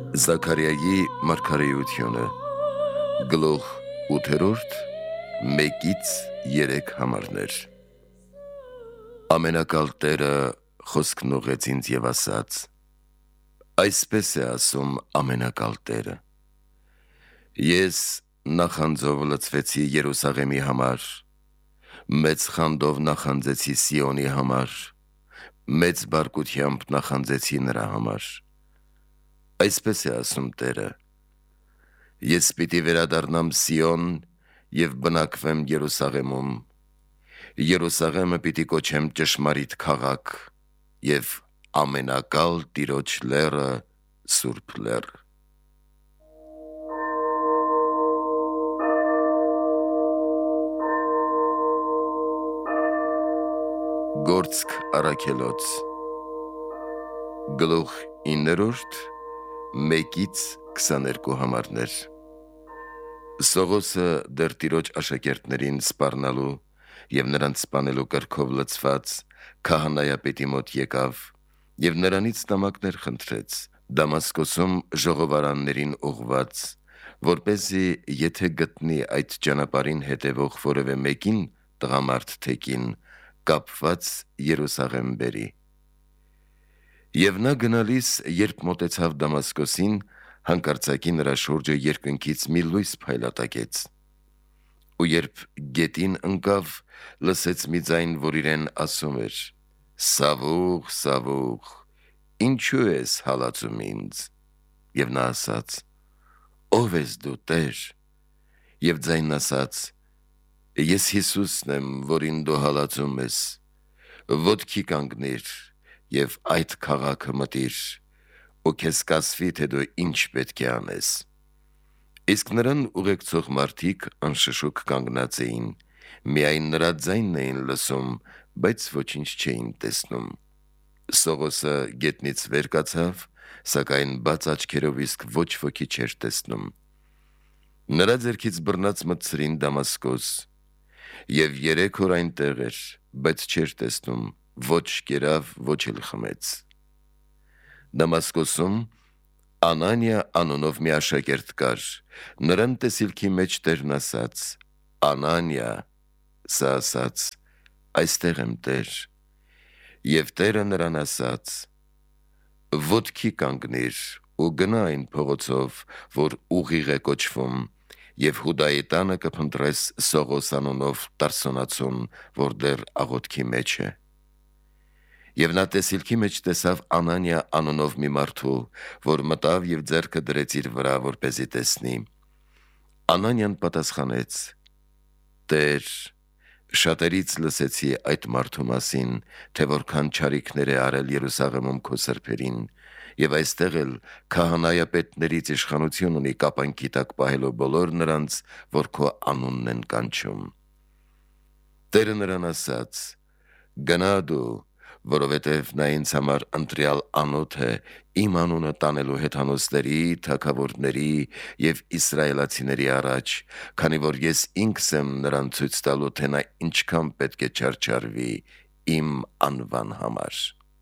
Զաքարիայի մարգարեությունը գլուխ 8-րդ 1-3 համարներ։ Ամենակալ Տերը խոսքն ուղեց ինձ և ասաց. այսպես է ասում ամենակալ Տերը. ես նախանձով լցվեցի Երուսաղեմի համար, մեծ խանդով նախանձեցի Սիոնի համար, մեծ բարկությամբ նախանձեցի նրա համար։ Այսպես է ասում Տերը. ես պիտի վերադառնամ Սիոն և բնակվեմ Երուսաղեմում, Երուսաղեմը պիտի կոչեմ ճշմարիտ քաղաք և ամենակալ Տիրոջ լեռը սուրբ լեռ։ Գործք առաքելոց գլուխ 9-րդ 1-22 համարներ։ Սողոսը դեռ Տիրոջ աշակերտներին սպառնալու և նրանց սպանելու կրքով լցված քահանայապետի մոտ եկավ և նրանից նամակներ խնդրեց Դամասկոսում ժողովարաններին ուղղված, որպեսզի եթե գտնի այդ ճանապարհին հետևող որևէ մեկին տղամարդ թե կին, կապված Երուսաղեմ բերի։ Եվ նա գնալիս, երբ մոտեցավ Դամասկոսին, հանկարծակի նրա շուրջը երկնքից մի լույս փայլատակեց։ Ու երբ գետին ընկավ, լսեց մի ձայն, որ իրեն ասում էր. «Սավուղ, Սավուղ, ինչու ես հալածում ինձ»։ Եվ նա ասաց. «Ո՞վ ես դու, Տեր»։ Եվ ձայնն ասաց. «Ես Հիսուսն եմ, որին դու հալածում ես, ոտքի կանգնիր և այդ քաղաքը մտիր, ու քեզ կասվի, թե դու ինչ պետք է անես»։ Իսկ նրան ուղեկցող մարդիկ անշշուկ կանգնած էին, միայն նրա ձայնն էին լսում, բայց ոչինչ չէին տեսնում։ Սողոսը գետնից վեր կացավ, սակայն բաց աչքերով իսկ ոչ ոքի չէր տեսնում։ Նրա ձեռքից բռնած մտցրին Դամասկոս, և 3 օր այնտեղ էր, բայց չէր տեսնում, ոչ կերավ, ոչ էլ խմեց։ Դամասկոսում Անանիա անունով մի աշակերտ կար, նրան տեսիլքի մեջ Տերն ասաց. «Անանիա»։ Սա ասաց. «Այստեղ եմ, Տեր»։ Եվ Տերը նրան ասաց. «Ոտքի կանգնիր ու գնա այն փողոցով, որ Ուղիղ է կոչվում, և Հուդայի տանը կփնտրես Սողոս անունով Տարսոնացուն, որ դեռ աղոթքի մեջ է»։ Եվ նա տեսիլքի մեջ տեսավ Անանիա անունով մի մարդու, որ մտավ և ձեռքը դրեց իր վրա, որպեսզի տեսնի։ Անանիան պատասխանեց. «Տեր, շատերից լսեցի այդ մարդու մասին, թե որքան չարիքներ է արել Երուսաղեմում քո սրբերին, և այստեղ էլ քահանայապետներից իշխանություն ունի կապանքի տակ պահելու բոլոր նրանց, որ քո անունն են կանչում»։ Տերը նրան ասաց. «Գնա դու, որովհետև նա ինձ համար ընտրյալ անոթ է իմ անունը տանելու հեթանոսների, թագավորների և իսրայելացիների առաջ, քանի որ ես ինքս եմ նրան ցույց տալու, թե նա ինչքան պետք է չարչարվի իմ անվան համար»։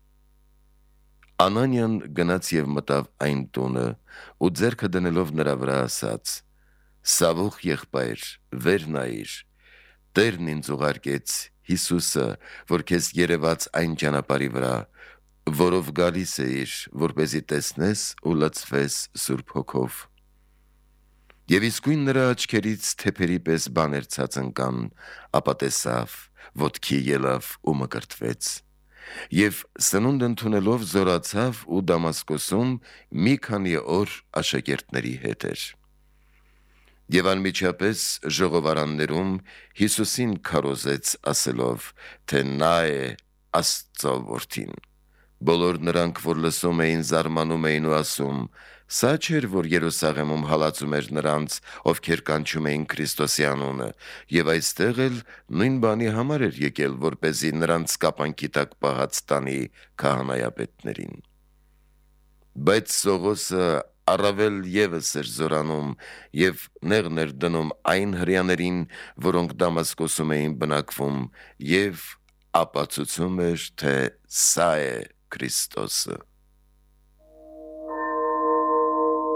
Անանիան գնաց և մտավ այն տունը ու ձեռքը դնելով նրա վրա ասաց. «Սավուղ եղբայր, վեր նայիր, Տերն ինձ ուղարկեց, Հիսուսը, որ քեզ երևաց այն ճանապարհի վրա, որով գալիս էիր, որպեսզի տեսնես ու լցվես Սուրբ Հոգով»։ Եվ իսկույն նրա աչքերից թեփերի պես բաներ ցած ընկան, ապա տեսավ, ոտքի ելավ ու մկրտվեց։ Եվ սնունդ ընդունելով զորացավ ու Դամասկոսում մի քանի օր աշակերտների հետ էր։ Եվ անմիջապես ժողովարաններում Հիսուսին քարոզեց ասելով, թե նա է Աստծո Որդին։ Բոլոր նրանք, որ լսում էին, զարմանում էին ու ասում. «Սա չէր, որ Երուսաղեմում հալածում էր նրանց, ովքեր կանչում էին Քրիստոսի անունը, և այստեղ էլ նույն բանի համար էր եկել, որպեսզի նրանց կապանքի տակ պահած տանի քահանայապետներին»։ Բայց Սողոսը առավել ևս էր զորանում և նեղն էր դնում այն հրեաներին, որոնք Դամասկոսում էին բնակվում, և ապացուցում էր, թե սա է Քրիստոսը։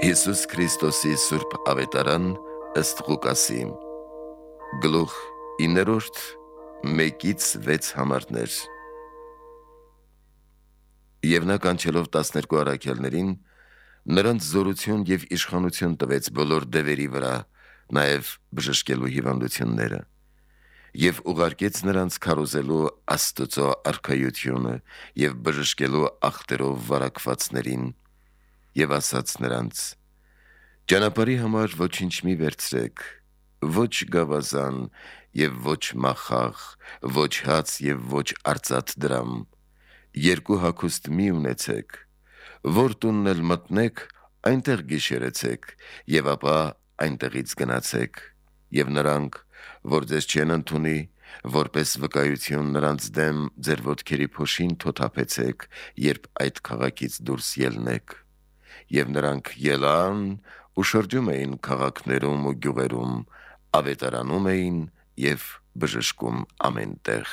Հիսուս Քրիստոսի Սուրբ Ավետարան ըստ Ղուկասի Գլուխ 9-րդ 1-6 համարներ Եվ նա կանչելով 12 առաքյալներին նրանց զորություն և իշխանություն տվեց բոլոր դևերի վրա, նաև բժշկելու հիվանդությունները և ուղարկեց նրանց քարոզելու Աստծո արքայությունը և բժշկելու ախտերով վարակվածներին և ասաց նրանց. Ճանապարհի համար ոչինչ մի վերցրեք, ոչ գավազան և ոչ մախաղ, ոչ հաց և ոչ արծաթ դրամ, 2 հագուստ մի ունեցեք, որ տունն էլ մտնեք, այնտեղ գիշերեցեք և ապա այնտեղից գնացեք, և նրանք, որ ձեզ չեն ընդունի, որպես վկայություն նրանց դեմ ձեր ոտքերի փոշին թոթափեցեք, երբ այդ քաղաքից դուրս ելնեք, և նրանք ելան ու շրջում էին քաղաքներում ու գյուղերում, ավետարանում էին և բժշկում ամեն տեղ.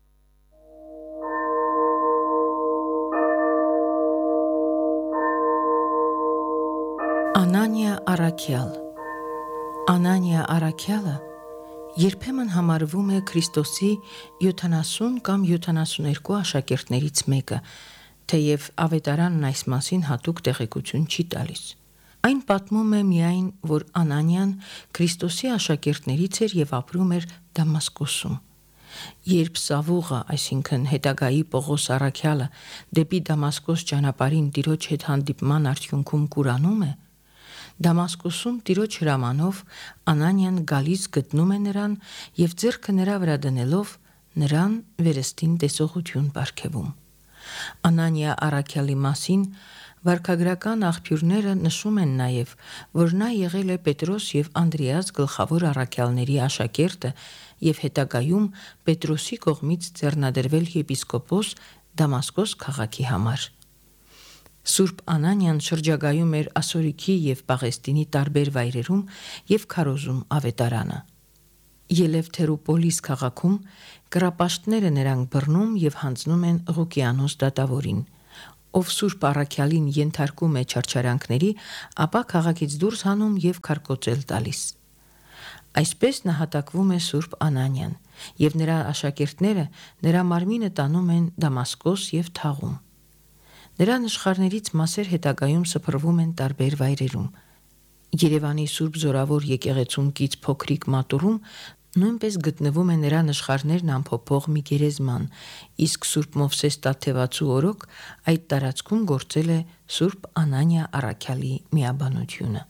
Անանիա առաքյալ Անանիա առաքյալը երբեմն համարվում է Քրիստոսի 70 կամ 72 աշակերտներից մեկը, թեև ավետարանն այս մասին հատուկ տեղեկություն չի տալիս։ Այն պատմում է միայն, որ Անանիան Քրիստոսի աշակերտներից էր և ապրում էր Դամասկոսում։ Երբ Սավուղը, այսինքն հետագայի Պողոս առաքյալը, դեպի Դամասկոս ճանապարհին Տիրոջ հետ հանդիպման արդյունքում կուրանում է, Դամասկոսում Տիրոջ հրամանով Անանիան գալիս գտնում է նրան և ձեռքը նրա վրա դնելով նրան վերստին տեսողություն պարգևում։ Անանիա առաքյալի մասին վարքագրական աղբյուրները նշում են նաև, որ նա եղել է Պետրոս և Անդրեաս գլխավոր առաքյալների աշակերտը և հետագայում Պետրոսի կողմից ձեռնադրվել եպիսկոպոս Դամասկոս քաղաքի համար։ Սուրբ Անանիան շրջագայում էր Ասորիքի և Պաղեստինի տարբեր վայրերում և քարոզում ավետարանը։ Ելևթերուպոլիս քաղաքում կռապաշտները նրան բռնում և հանձնում են Ղուկիանոս դատավորին, ով Սուրբ առաքյալին ենթարկում է չարչարանքների, ապա քաղաքից դուրս հանում և քարկոծել տալիս։ Այսպես նահատակվում է Սուրբ Անանիան, և նրա աշակերտները նրա մարմինը տանում են Դամասկոս և թաղում։ Նրա նշխարներից մասեր հետագայում սփռվում են տարբեր վայրերում։ Երևանի Սուրբ Զորավոր եկեղեցում կից փոքրիկ մատուռում նույնպես գտնվում է նրա նշխարներն ամփոփող մի գերեզման, իսկ Սուրբ Մովսես Տաթևացու օրոք այդ տարածքում գործել է Սուրբ Անանիա առաքյալի միաբանությունը։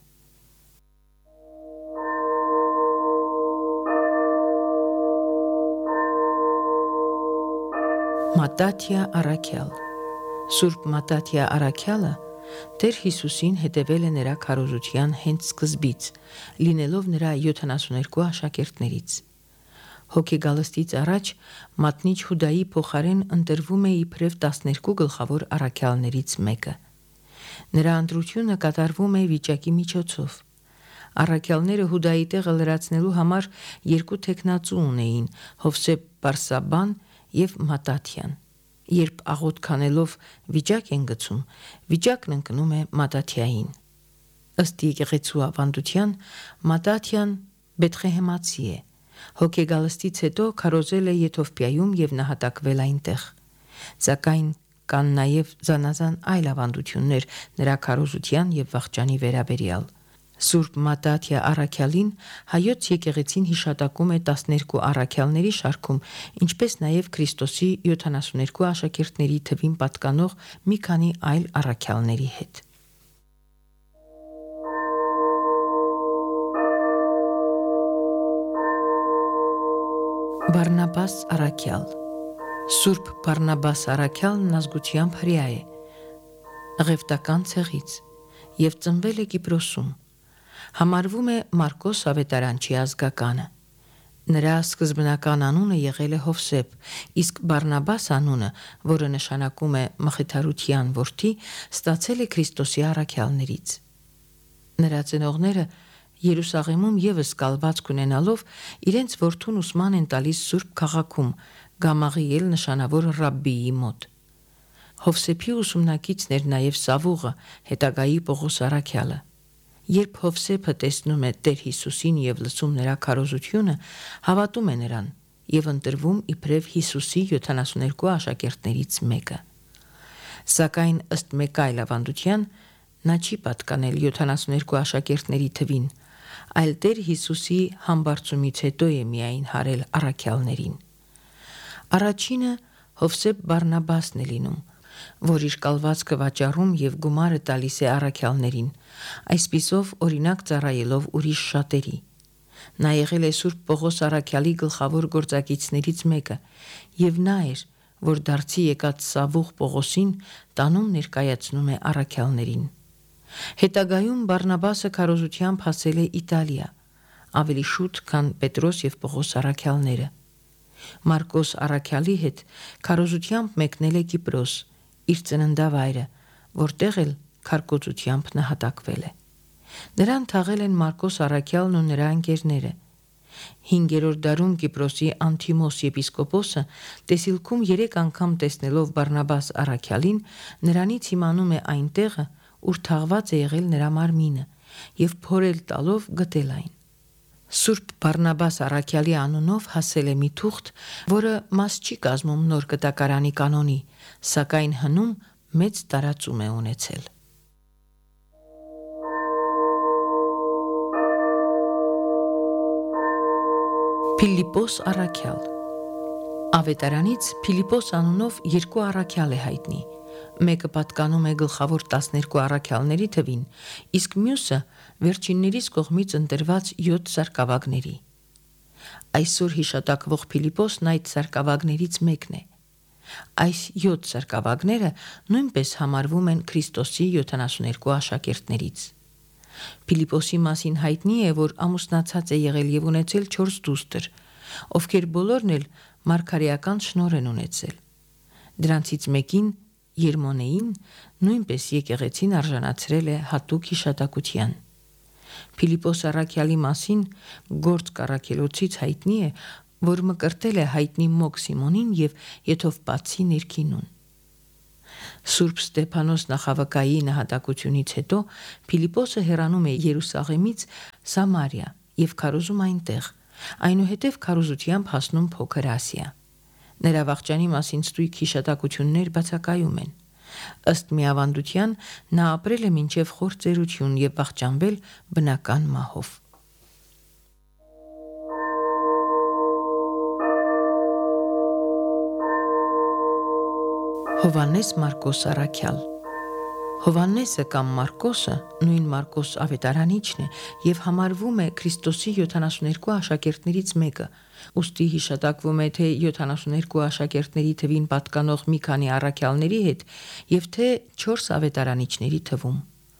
Մատաթիա առաքյալ Սուրբ Մատաթիա առաքյալը Տեր Հիսուսին հետևել է նրա քարոզության հենց սկզբից, լինելով նրա 72 աշակերտներից։ Հոգեգալստից առաջ մատնիչ Հուդայի փոխարեն ընտրվում է իբրև 12 գլխավոր առաքյալներից մեկը։ Նրա ընտրությունը կատարվում է վիճակի միջոցով։ Առաքյալները Հուդայի տեղը լրացնելու համար 2 թեկնածու ունեին՝ Հովսեփ Բարսաբան և Մատաթիան։ Երբ աղոթք անելով վիճակ են գցում, վիճակն ընկնում է Մատաթիային։ Ըստ եկեղեցու ավանդության, Մատաթիան Բեթղեհեմացի է։ Հոգեգալստից հետո քարոզել է Եթովպիայում և նահատակվել այնտեղ։ Սակայն կան նաև զանազան այլ ավանդություններ նրա քարոզության և վախճանի վերաբերյալ։ Սուրբ Մատաթիա առաքյալին հայոց եկեղեցին հիշատակում է 12 առաքյալների շարքում, ինչպես նաև Քրիստոսի 72 աշակերտների թվին պատկանող մի քանի այլ առաքյալների հետ։ Բարնաբաս առաքյալ Սուրբ Բարնաբաս առաքյալն ազգությամբ հրեա է, ղևտական ցեղից և ծնվել է Կիպրոսում։ Համարվում է Մարկոս ավետարանչի ազգականը։ Նրա սկզբնական անունը եղել է Հովսեփ, իսկ Բարնաբաս անունը, որը նշանակում է մխիթարության որդի, ստացել է Քրիստոսի առաքյալներից։ Նրա ծնողները Երուսաղեմում ևս կալվածք ունենալով իրենց որդուն ուսման են տալիս Սուրբ քաղաքում, Գամաղիել նշանավոր ռաբբիի մոտ։ Հովսեփի ուսումնակիցն էր նաև Սավուղը, հետագայի Պողոս առաքյալը։ Երբ Հովսեփը տեսնում է Տեր Հիսուսին եւ լսում նրա քարոզությունը, հավատում է նրան եւ ընտրվում իբրև Հիսուսի 72 աշակերտներից մեկը։ Սակայն ըստ մեկ այլ ավանդության նա չի պատկանել 72 աշակերտների թվին, այլ Տեր Հիսուսի համբարձումից հետո է միայն հարել առաքյալներին։ Առաջինը Հովսեփ Բարնաբասն է լինում, որ իր կալվածքը վաճառում եւ գումարը տալիս է առաքյալներին, այսպիսով օրինակ ծառայելով ուրիշ շատերի։ Նա եղել է Սուրբ Պողոս առաքյալի գլխավոր գործակիցներից մեկը եւ նա էր, որ դարձի եկած Սավուղ Պողոսին տանում ներկայացնում է առաքյալներին։ Հետագայում Բարնաբասը քարոզությամբ հասել է Իտալիա, ավելի շուտ, քան Պետրոս եւ Պողոս առաքյալները։ Մարկոս առաքյալի հետ քարոզությամբ մեկնել է Կիպրոս, իր ծննդավայրը, որտեղ էլ քարկոծությամբ նահատակվել է։ Նրան թաղել են Մարկոս առաքյալն ու նրա ընկերները։ 5-րդ դարում Կիպրոսի Անթիմոս եպիսկոպոսը տեսիլքում 3 անգամ տեսնելով Բարնաբաս առաքյալին, նրանից իմանում է այն տեղը, ուր թաղված է եղել նրա մարմինը, եւ փորել տալով գտել այն։ Սուրբ Բարնաբաս առաքյալի անունով հասել է մի թուղթ, որը մաս չի կազմում նոր կտակարանի կանոնի, սակայն հնում մեծ տարածում է ունեցել։ Փիլիպոս առաքյալ։ Ավետարանից Փիլիպոս անունով 2 առաքյալ է հայտնի։ Մեկը պատկանում է գլխավոր 12 առաքյալների թվին, իսկ մյուսը վերջիններից կողմից ընտրված 7 սարկավագների։ Այսօր հիշատակվող Փիլիպոսն այդ սարկավագներից մեկն է։ Այս 7 սարկավագները նույնպես համարվում են Քրիստոսի 72 աշակերտներից։ Փիլիպոսի մասին հայտնի է, որ ամուսնացած է եղել եւ ունեցել 4 դուստր, ովքեր բոլորն էլ մարգարեական շնորհ են ունեցել։ Դրանցից մեկին, Երմոնեին, նույնպես եկեղեցին արժանացրել է հատուկ հիշատակության։ Փիլիպոս առաքյալի մասին Գործ առաքելոցից հայտնի է, որ մկրտել է հայտնի Մոկ Սիմոնին եւ Եթովպացի ներքինուն։ Սուրբ Ստեփանոս նախավկայի նահատակությունից հետո Փիլիպոսը հեռանում է Երուսաղեմից Սամարիա եւ քարոզում այնտեղ, այնուհետև քարոզությամբ հասնում Փոքր Ասիա։ Նրա վախճանի մասին ստույգ հիշատակություններ բացակայում են։ Ըստ մի ավանդության նա ապրել է մինչև խոր ծերություն եւ վախճանվել բնական մահով։ Հովանես Մարկոս առաքյալ։ Հովանեսը կամ Մարկոսը նույն Մարկոս ավետարանիչն է եւ համարվում է Քրիստոսի 72 աշակերտներից մեկը, ուստի հիշատակվում է թե 72 աշակերտների թվին պատկանող մի քանի առաքյալների հետ եւ թե 4 ավետարանիչների թվում։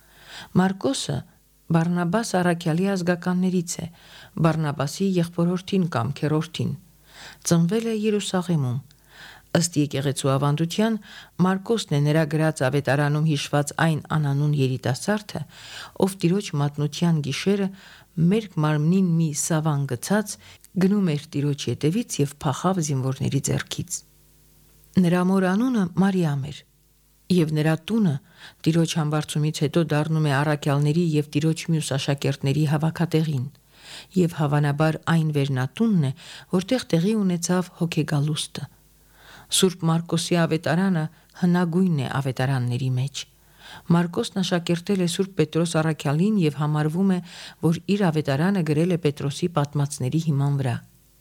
Մարկոսը Բարնաբաս առաքյալի ազգականներից է, Բարնաբասի եղբորորդին կամ քերորդին։ Ծնվել է Երուսաղեմում։ Ըստ եկեղեցու ավանդության Մարկոսն է նրա գրած ավետարանում հիշված այն անանուն երիտասարդը, ով Տիրոջ մատնության գիշերը մերկ մարմնին մի սավան գցած գնում էր Տիրոջ ետևից եւ փախավ զինվորների ձեռքից։ Նրա մոր անունը Մարիամ էր, եւ նրա տունը Տիրոջ համբարձումից հետո դառնում է առաքյալների եւ Տիրոջ մյուս աշակերտների հավաքատեղին, եւ հավանաբար այն վերնատունն է, որտեղ տեղի ունեցավ հոգեգալուստը։ Սուրբ Մարկոսի ավետարանը հնագույնն է ավետարանների մեջ։ Մարկոսն աշակերտել է Սուրբ Պետրոս առաքյալին եւ համարվում է, որ իր ավետարանը գրել է Պետրոսի պատմածների հիման վրա։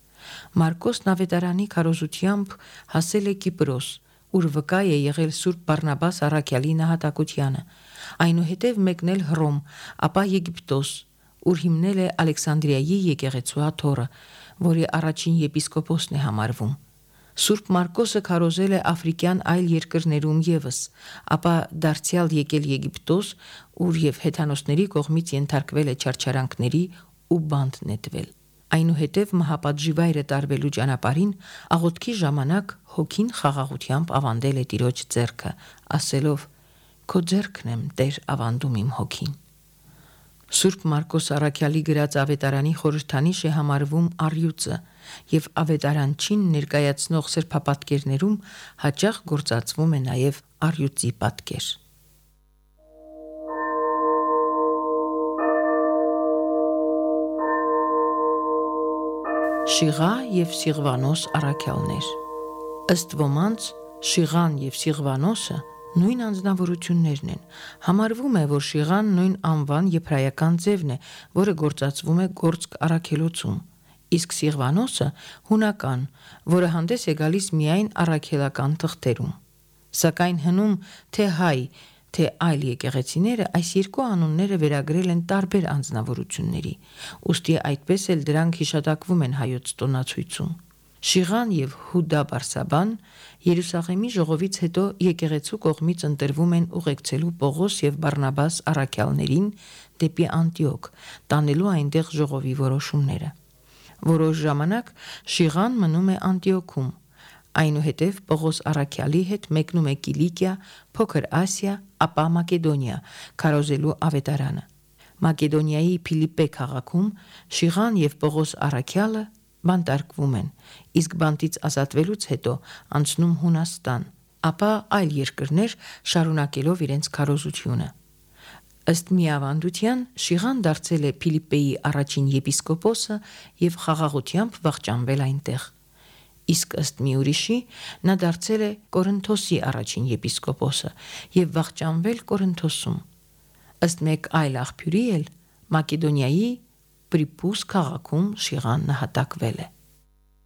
Մարկոսն ավետարանի քարոզությամբ հասել է Կիպրոս, ուր վկա է եղել Սուրբ Բարնաբաս առաքյալի նահատակությանը, այնուհետև մեկնել Հռոմ, ապա Եգիպտոս, ուր հիմնել է Ալեքսանդրիայի եկեղեցու աթոռը, որի առաջին եպիսկոպոսն է համարվում։ Սուրբ Մարկոսը քարոզել է աֆրիկյան այլ երկրներում եւս, ապա դարձյալ եկել Եգիպտոս, ուր եւ հեթանոսների կողմից ենթարկվել է չարչարանքների ու բանտ նետվել։ Այնուհետև մահապատժի վայրը տարվելու ճանապարհին աղոթքի ժամանակ հոգին խաղաղությամբ ավանդել է Տիրոջ ձեռքը, ասելով. «Քո ձեռքն եմ, Տեր, ավանդում իմ հոգին»։ Սուրբ Մարկոս առաքյալի գրած ավետարանի խորհրդանիշ է համարվում առյուծը եւ ավետարանչին ներկայացնող սրբապատկերներում հաճախ գործածվում է նաեւ առյուծի պատկեր։ Շիղա եւ Սիղվանոս առաքյալներ։ Ըստ ոմանց Շիղան եւ Սիղվանոսը նույն անձնավորություններն են։ Համարվում է, որ Շիղան նույն անվան եբրայական ձևն է, որը գործածվում է գործք առաքելոցում, իսկ Սիղվանոսը հունական, որը հանդես է գալիս միայն առաքելական թղթերում։ Սակայն հնում թե հայ, թե այլ եկեղեցիները այս երկու անունները վերագրել են տարբեր անձնավորությունների, ուստի այդպես էլ դրանք հիշատակվում են հայոց տոնացույցում։ Շիղան եւ Հուդա Բարսաբան Երուսաղեմի ժողովից հետո եկեղեցու կողմից ընտրվում են ուղեկցելու Պողոս եւ Բարնաբաս առաքյալներին դեպի Անտիոք, տանելու այնտեղ ժողովի որոշումները։ Որոշ ժամանակ Շիղան մնում է Անտիոքում, այնուհետև Պողոս առաքյալի հետ մեկնում է Կիլիկիա, Փոքր Ասիա, ապա Մակեդոնիա, քարոզելու ավետարանը։ Մակեդոնիայի Փիլիպպե քաղաքում Շիղան եւ Պողոս առաքյալը բանտարկվում են, իսկ բանտից ազատվելուց հետո անցնում Հունաստան, ապա այլ երկրներ շարունակելով իրենց քարոզությունը։ Ըստ մի ավանդության Շիղան դարձել է Փիլիպպեի առաջին եպիսկոպոսը եւ խաղաղությամբ վախճանվել այնտեղ։ Իսկ ըստ մի ուրիշի նա դարձել է Կորինթոսի առաջին եպիսկոպոսը եւ վախճանվել Կորինթոսում։ Ըստ մեկ այլ աղբյուրի էլ Մակեդոնիայի Պրիպուս քաղաքում Շիղան նահատակվել է։